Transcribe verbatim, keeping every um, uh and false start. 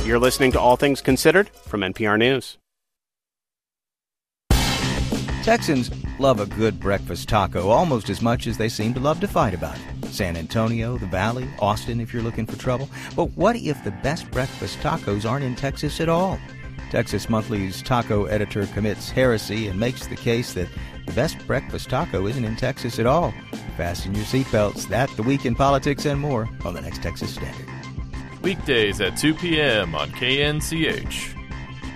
You're listening to All Things Considered from N P R News. Texans love a good breakfast taco almost as much as they seem to love to fight about it. San Antonio, the Valley, Austin if you're looking for trouble. But what if the best breakfast tacos aren't in Texas at all? Texas Monthly's taco editor commits heresy and makes the case that the best breakfast taco isn't in Texas at all. Fasten your seatbelts. That, the week in politics, and more on the next Texas Standard. Weekdays at two p.m. on K N C H.